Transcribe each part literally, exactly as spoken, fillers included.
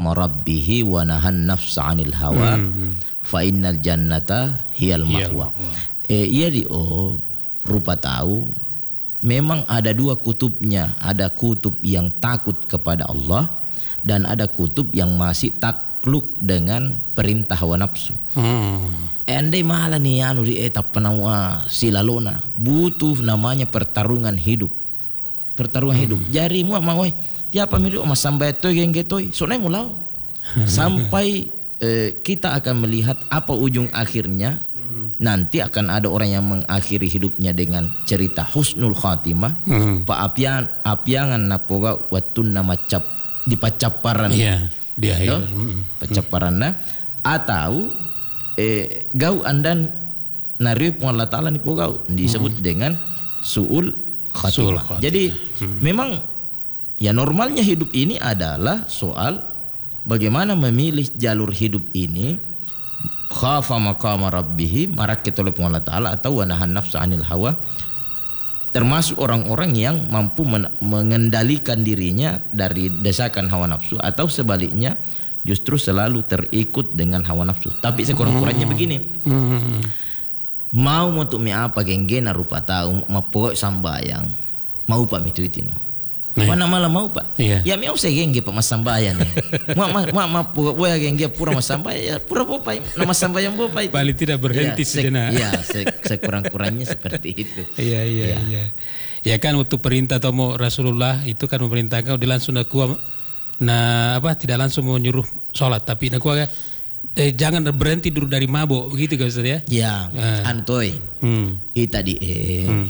maqama rabbihi wa nahan nafsa 'anil hawa hmm. fa innal jannata hiyal ma'wa. Eh, iya di oh rupa tahu memang ada dua kutubnya, ada kutub yang takut kepada Allah dan ada kutub yang masih takluk dengan perintah hawa nafsu. Hmm. Andai malah nih anu di etap penawa silalona butuh namanya pertarungan hidup. Pertarungan hmm. hidup. Jari mu mau tiapa mirip mas sampai toy geng getoy. Soalnya mulau sampai eh, kita akan melihat apa ujung akhirnya. Hmm. Nanti akan ada orang yang mengakhiri hidupnya dengan cerita husnul khatimah. Hmm. Pa apian apiangan napoga watun nama cap di pacaparan. Iya, di akhir. No? Hmm. Pacaparanna atau eh, gau andan nari Allah Ta'ala ni pogau disebut hmm. dengan su'ul khatimah. Jadi hmm. memang ya normalnya hidup ini adalah soal bagaimana memilih jalur hidup ini, khafa maqama rabbih, marakit oleh Allah Ta'ala, atau wanahan nafsa 'anil hawa, termasuk orang-orang yang mampu mengendalikan dirinya dari desakan hawa nafsu, atau sebaliknya justru selalu terikut dengan hawa nafsu. Tapi sekurang-kurangnya begini, hmm. mau untuk mi apa genggena rupa tahu mau pokok sambayang mau pak mitu itu no. Mana malah mau pak? Iya. Ya mi usah gengge pak mas sambayang nih. Mau mau mau mau pokok boya gengge pura mas sambayang, pura bopai nama sambayang bopai. Paling tidak berhenti ya, sejenak. Iya, se sekurang-kurangnya seperti itu. Iya iya ya. iya. Ya kan untuk perintah atau Rasulullah itu kan memerintahkan udah langsung aku nah apa tidak langsung menyuruh sholat, tapi aku agak eh, jangan berhenti dulu dari mabuk gitu kan Ustaz ya? Ya, uh. antoy. Hmm. Itu tadi eh, hmm.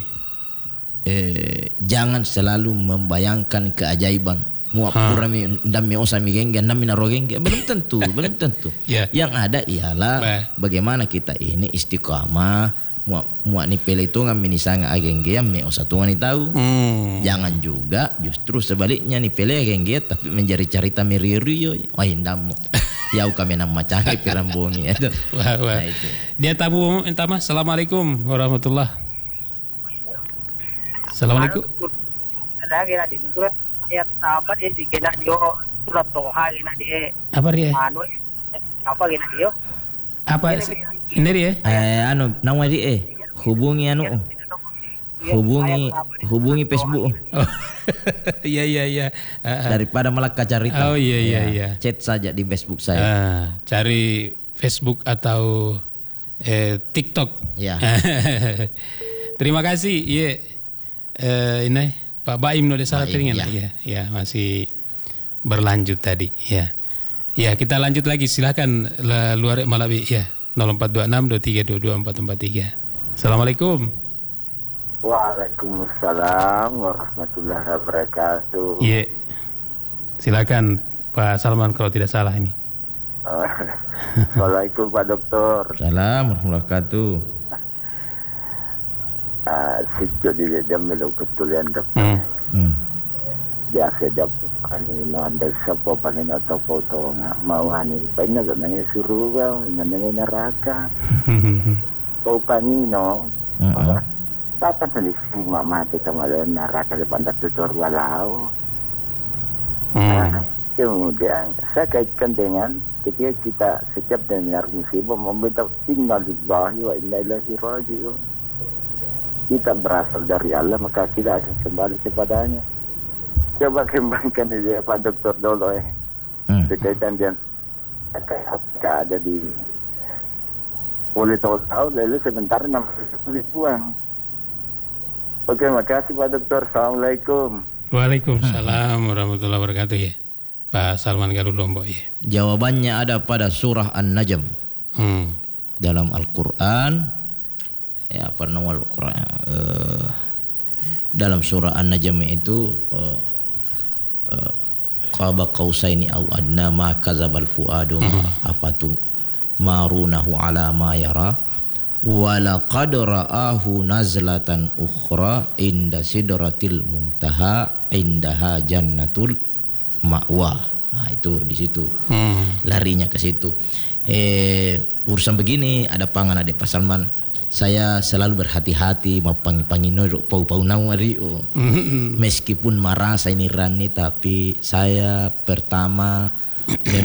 eh, jangan selalu membayangkan keajaiban. Muak pura mi ndam mi osa mi gengge ndam mi naro gengge belum tentu, belum tentu. Yeah. Yang ada ialah bah. bagaimana kita ini istiqamah. Muak muak ni pele itu ngam minisanga agengge me osa tungan ni tahu. Hmm. Jangan juga justru sebaliknya ni pele agengge tapi menjadi cerita miririo. Wah indam. Yau kami nama cari pirambongi itu. Wah, wah. Nah, itu. Dia tamu entama. Assalamualaikum warahmatullah. Assalamualaikum. Lagi nanti nunggu ayat apa dia dikena dia surat toha gina dia. Apa dia? Anu apa gina dia? Apa ini dia? Eh anu nama dia eh hubungi anu hubungi hubungi Facebook. Oh. Iya iya iya. Daripada melaka cerita. Oh iya iya iya. Chat saja di Facebook saya. Uh, cari Facebook atau eh, TikTok. Ya. Terima kasih. Iya. Uh, ini Pak Baim no desa teringat. Iya iya masih berlanjut tadi. Ya. Ya kita lanjut lagi, silakan luar Malawi ya nol empat dua enam dua tiga dua dua empat empat tiga. Assalamualaikum. Waalaikumsalam warahmatullahi wabarakatuh. Iya. Silakan Pak Salman kalau tidak salah ini. Assalamualaikum Pak Dokter. Salam warahmatullahi wabarakatuh. Ah, sejak dilihat jam melu ketulian dokter. Hmm. Hmm. Biasa dapat kanina anda siapa paling atau foto nga mau hani paina ga nang suruh ga nang neraka o panino dapat ni sing mati sama neraka depan tutur walau kemudian saya kaitkan dengan ketika kita setiap dengar musibah meminta inna lillahi wa inna ilaihi raji'un, kita berasal dari Allah maka kita akan kembali kepadanya. Coba kembangkan ini Pak Dokter dulu eh hmm. berkaitan dengan apakah ada di boleh tahu-tahu lalu sebentar enam ribuan. Oke, makasih Pak Dokter. Assalamualaikum. Waalaikumsalam warahmatullahi wabarakatuh ya. Pak Salman Galuh Lombok ya. Jawabannya ada pada surah An-Najm. Hmm. Dalam Al-Qur'an ya pernah Al-Qur'an uh, dalam surah An-Najm itu uh, qaba qausaini au adna ma kadzabal fuadu afatu marunahu ala ma yara wa laqad ra'ahu nazlatan ukhra inda sidratil muntaha indaha jannatul ma'wa. Nah itu di situ hmm. larinya ke situ. Eh urusan begini ada pangan ada Pak Salman. Saya selalu berhati-hati mau pangi-pangino pau-pau nawario. Meskipun merasa ini rani tapi saya pertama